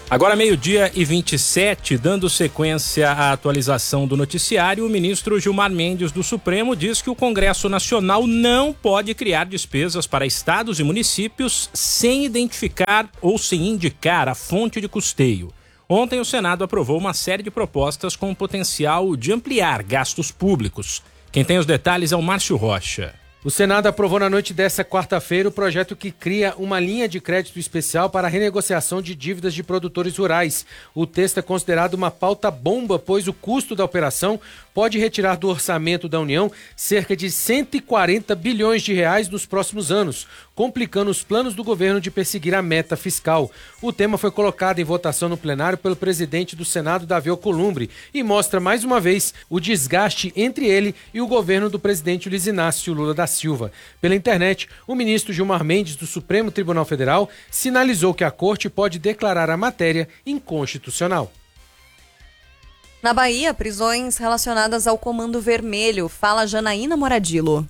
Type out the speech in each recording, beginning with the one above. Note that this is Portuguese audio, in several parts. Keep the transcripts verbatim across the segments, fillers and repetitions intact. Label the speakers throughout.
Speaker 1: Agora meio-dia e vinte e sete, dando sequência à atualização do noticiário, o ministro Gilmar Mendes do Supremo diz que o Congresso Nacional não pode criar despesas para estados e municípios sem identificar ou sem indicar a fonte de custeio. Ontem o Senado aprovou uma série de propostas com o potencial de ampliar gastos públicos. Quem tem os detalhes é o Márcio Rocha.
Speaker 2: O Senado aprovou na noite desta quarta-feira o projeto que cria uma linha de crédito especial para a renegociação de dívidas de produtores rurais. O texto é considerado uma pauta bomba, pois o custo da operação pode retirar do orçamento da União cerca de cento e quarenta bilhões de reais nos próximos anos, complicando os planos do governo de perseguir a meta fiscal. O tema foi colocado em votação no plenário pelo presidente do Senado, Davi Alcolumbre, e mostra mais uma vez o desgaste entre ele e o governo do presidente Luiz Inácio Lula da Silva. Pela internet, o ministro Gilmar Mendes do Supremo Tribunal Federal sinalizou que a Corte pode declarar a matéria inconstitucional.
Speaker 3: Na Bahia, prisões relacionadas ao Comando Vermelho. Fala Janaína Moradilo.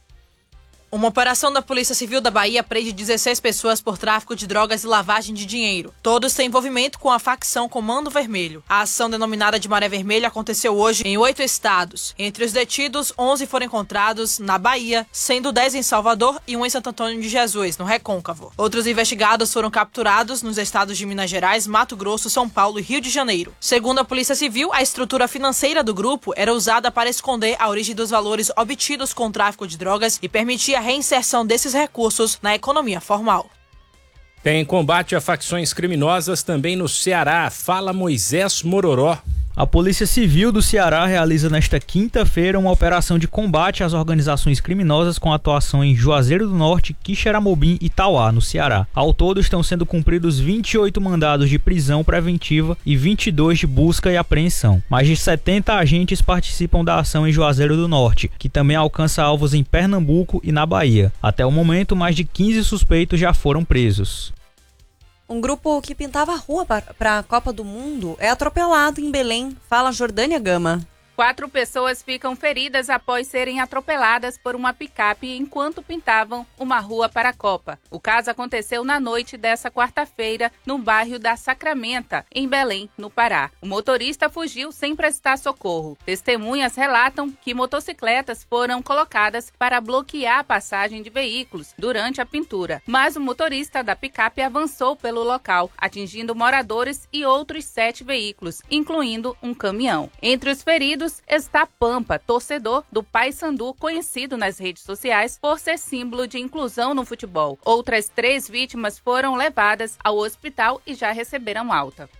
Speaker 4: Uma operação da Polícia Civil da Bahia prende dezesseis pessoas por tráfico de drogas e lavagem de dinheiro. Todos têm envolvimento com a facção Comando Vermelho. A ação denominada de Maré Vermelha aconteceu hoje em oito estados. Entre os detidos, onze foram encontrados na Bahia, sendo dez em Salvador e um em Santo Antônio de Jesus, no Recôncavo. Outros investigados foram capturados nos estados de Minas Gerais, Mato Grosso, São Paulo e Rio de Janeiro. Segundo a Polícia Civil, a estrutura financeira do grupo era usada para esconder a origem dos valores obtidos com o tráfico de drogas e permitir a reinserção desses recursos na economia formal.
Speaker 1: Tem combate a facções criminosas também no Ceará. Fala Moisés Mororó.
Speaker 5: A Polícia Civil do Ceará realiza nesta quinta-feira uma operação de combate às organizações criminosas com atuação em Juazeiro do Norte, Quixeramobim e Tauá, no Ceará. Ao todo estão sendo cumpridos vinte e oito mandados de prisão preventiva e vinte e dois de busca e apreensão. Mais de setenta agentes participam da ação em Juazeiro do Norte, que também alcança alvos em Pernambuco e na Bahia. Até o momento, mais de quinze suspeitos já foram presos.
Speaker 3: Um grupo que pintava a rua para a Copa do Mundo é atropelado em Belém. Fala Jordânia Gama.
Speaker 6: Quatro pessoas ficam feridas após serem atropeladas por uma picape enquanto pintavam uma rua para a Copa. O caso aconteceu na noite dessa quarta-feira no bairro da Sacramenta, em Belém, no Pará. O motorista fugiu sem prestar socorro. Testemunhas relatam que motocicletas foram colocadas para bloquear a passagem de veículos durante a pintura, mas o motorista da picape avançou pelo local, atingindo moradores e outros sete veículos, incluindo um caminhão. Entre os feridos está Pampa, torcedor do Paysandu, conhecido nas redes sociais por ser símbolo de inclusão no futebol. Outras três vítimas foram levadas ao hospital e já receberam alta.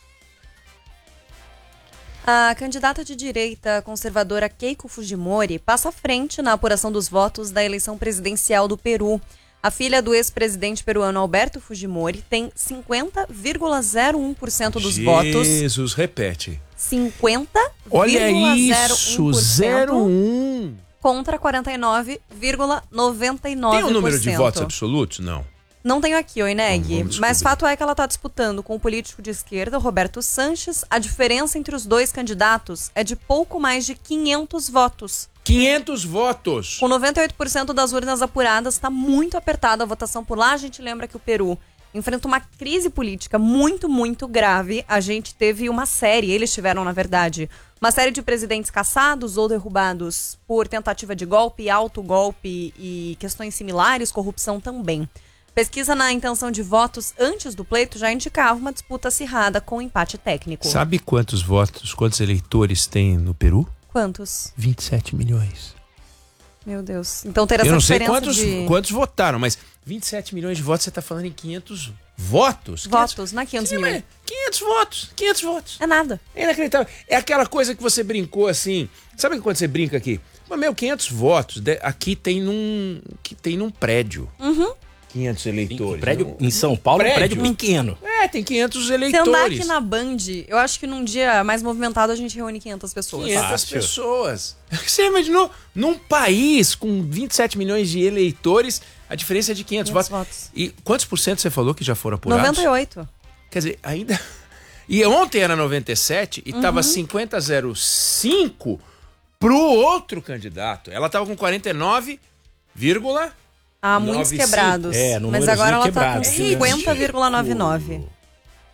Speaker 3: A candidata de direita conservadora Keiko Fujimori passa à frente na apuração dos votos da eleição presidencial do Peru. A filha do ex-presidente peruano Alberto Fujimori tem cinquenta vírgula zero um por cento dos
Speaker 7: Jesus,
Speaker 3: votos.
Speaker 7: Jesus, repete.
Speaker 3: cinquenta
Speaker 7: Olha
Speaker 3: vírgula
Speaker 7: isso, zero vírgula um.
Speaker 3: Contra quarenta e nove vírgula noventa e nove por cento.
Speaker 7: Tem um número de votos absolutos? Não.
Speaker 3: Não tenho aqui, Oineg,
Speaker 7: Bom,
Speaker 3: mas fato é que ela está disputando com o político de esquerda, Roberto Sanches. A diferença entre os dois candidatos é de pouco mais de quinhentos votos.
Speaker 7: quinhentos votos!
Speaker 3: Com noventa e oito por cento das urnas apuradas, está muito apertada a votação por lá. A gente lembra que o Peru enfrenta uma crise política muito, muito grave. A gente teve uma série, eles tiveram, na verdade, uma série de presidentes caçados ou derrubados por tentativa de golpe, autogolpe e questões similares, corrupção também. Pesquisa na intenção de votos antes do pleito já indicava uma disputa acirrada com empate técnico.
Speaker 7: Sabe quantos votos, quantos eleitores tem no Peru?
Speaker 3: Quantos?
Speaker 7: vinte e sete milhões.
Speaker 3: Meu Deus. Então ter essa
Speaker 7: Eu não sei
Speaker 3: diferença
Speaker 7: quantos,
Speaker 3: de...
Speaker 7: quantos votaram, mas vinte e sete milhões de votos, você está falando em quinhentos votos?
Speaker 3: Votos,
Speaker 7: quinhentos,
Speaker 3: não é quinhentos
Speaker 7: sim,
Speaker 3: mil.
Speaker 7: quinhentos votos, quinhentos votos.
Speaker 3: É nada.
Speaker 7: É inacreditável. É aquela coisa que você brincou assim, sabe quando você brinca aqui? Mas, meu, quinhentos votos, aqui tem num, que tem num prédio.
Speaker 3: Uhum.
Speaker 7: quinhentos eleitores.
Speaker 1: Um prédio, em São Paulo, prédio. um prédio pequeno.
Speaker 7: É, tem quinhentos eleitores.
Speaker 3: Se andar aqui na Band, eu acho que num dia mais movimentado a gente reúne quinhentas pessoas.
Speaker 7: quinhentas
Speaker 1: Fácil.
Speaker 7: pessoas. Você imaginou? Num país com vinte e sete milhões de eleitores, a diferença é de quinhentos,
Speaker 3: quinhentos
Speaker 7: votos.
Speaker 3: votos.
Speaker 7: E quantos por cento você falou que já foram apurados?
Speaker 3: noventa e oito.
Speaker 7: Quer dizer, ainda... E ontem era noventa e sete e estava
Speaker 3: Uhum.
Speaker 7: cinquenta a zero cinco pro outro candidato. Ela estava com quarenta e nove vírgula
Speaker 3: Há muitos
Speaker 7: nove cinco.
Speaker 3: quebrados.
Speaker 1: É,
Speaker 3: mas agora ela tá com
Speaker 1: quebrado.
Speaker 3: cinquenta vírgula noventa e nove.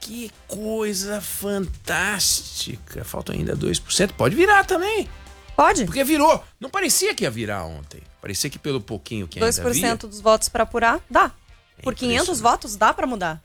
Speaker 7: Que coisa fantástica. Faltam ainda dois por cento. Pode virar também.
Speaker 3: Pode.
Speaker 7: Porque virou. Não parecia que ia virar ontem. Parecia que pelo pouquinho que ainda
Speaker 3: dois por cento
Speaker 7: havia...
Speaker 3: dos votos para apurar, dá. Por
Speaker 7: É
Speaker 3: quinhentos votos, dá para mudar.